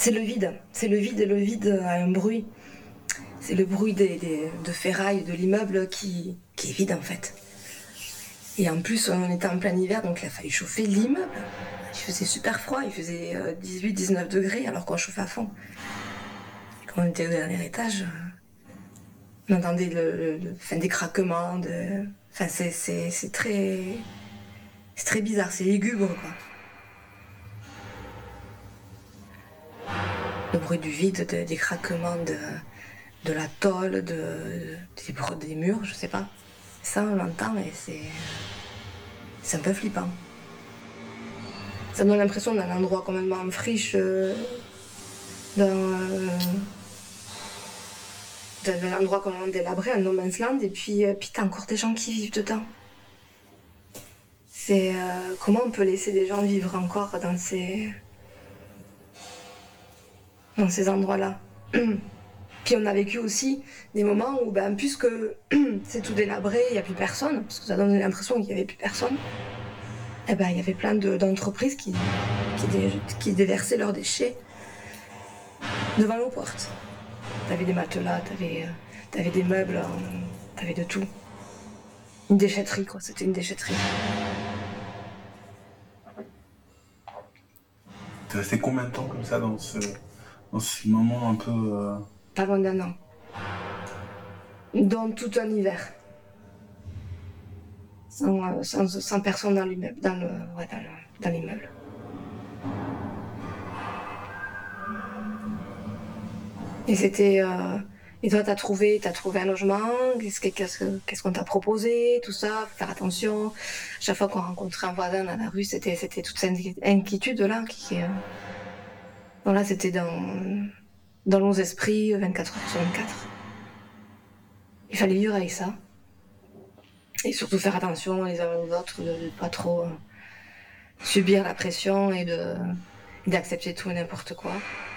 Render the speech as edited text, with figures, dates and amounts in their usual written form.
C'est le vide. C'est le vide et le vide a un bruit. C'est le bruit de ferraille de l'immeuble qui est vide en fait. Et en plus, on était en plein hiver, donc il a fallu chauffer l'immeuble. Il faisait super froid, il faisait 18-19 degrés alors qu'on chauffait à fond. Et quand on était au dernier étage, on entendait des craquements. Enfin, c'est très bizarre, c'est lugubre quoi. Le bruit du vide, des craquements de la tôle, des murs, je sais pas. Ça, on l'entend et c'est un peu flippant. Ça me donne l'impression d'un endroit complètement en friche, d'un endroit complètement délabré, un no man's land, et puis t'as encore des gens qui vivent dedans. C'est comment on peut laisser des gens vivre encore dans ces endroits-là. Puis on a vécu aussi des moments où, puisque c'est tout délabré, il n'y a plus personne, parce que ça donne l'impression qu'il n'y avait plus personne, il y avait plein d'entreprises qui déversaient leurs déchets devant nos portes. T'avais des matelas, t'avais des meubles, t'avais de tout. Une déchetterie, quoi, c'était une déchetterie. T'es resté combien de temps comme ça dans ce moment un peu... Pas loin d'un an. Dans tout un hiver. Sans personne dans l'immeuble, dans l'immeuble. Et c'était... Et toi, t'as trouvé un logement, qu'est-ce qu'on t'a proposé, tout ça, faut faire attention. Chaque fois qu'on rencontrait un voisin dans la rue, c'était toute cette inquiétude-là Bon, là, c'était dans nos esprits, 24 heures sur 24. Il fallait vivre avec ça. Et surtout faire attention les uns aux autres, de ne pas trop subir la pression et d'accepter tout et n'importe quoi.